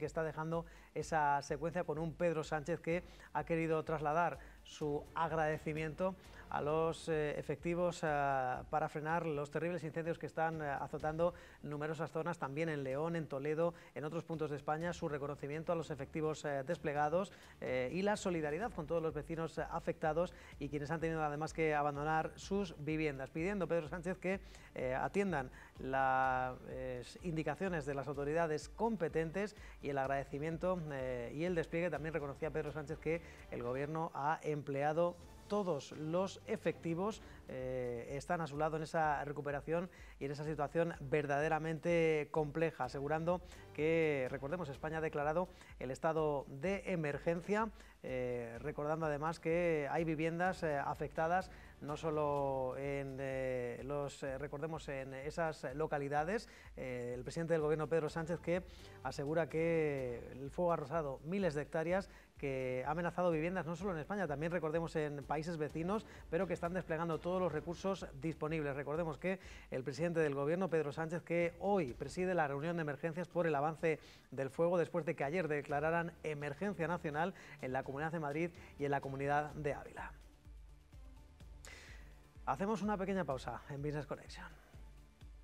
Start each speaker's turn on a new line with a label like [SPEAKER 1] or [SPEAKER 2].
[SPEAKER 1] que está dejando esa secuencia con un Pedro Sánchez que ha querido trasladar su agradecimiento a los efectivos para frenar los terribles incendios que están azotando numerosas zonas, también en León, en Toledo, en otros puntos de España, su reconocimiento a los efectivos desplegados y la solidaridad con todos los vecinos afectados y quienes han tenido además que abandonar sus viviendas, pidiendo Pedro Sánchez que atiendan las indicaciones de las autoridades competentes y el agradecimiento y el despliegue. También reconocía Pedro Sánchez que el Gobierno ha empleado todos los efectivos, están a su lado en esa recuperación y en esa situación verdaderamente compleja, asegurando que, recordemos, España ha declarado el estado de emergencia, recordando además que hay viviendas afectadas no solo en recordemos, en esas localidades. El presidente del Gobierno, Pedro Sánchez, que asegura que el fuego ha arrasado miles de hectáreas, que ha amenazado viviendas no solo en España, también recordemos en países vecinos, pero que están desplegando todos los recursos disponibles. Recordemos que el presidente del Gobierno, Pedro Sánchez, que hoy preside la reunión de emergencias por el avance del fuego después de que ayer declararan emergencia nacional en la Comunidad de Madrid y en la Comunidad de Ávila. Hacemos una pequeña pausa en Business Connection.